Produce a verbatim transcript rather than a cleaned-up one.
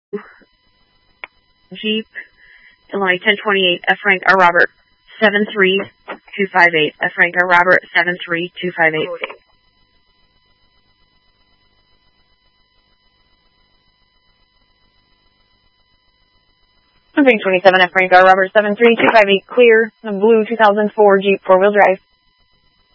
Jeep, Illinois ten twenty-eight, F. Frank R. Robert, seven three two five eight, F. Frank R. Robert, seven three two five eight. Moving twenty-seven, F. Frank R. Robert, seven three two five eight, clear, the blue two thousand four Jeep four-wheel drive.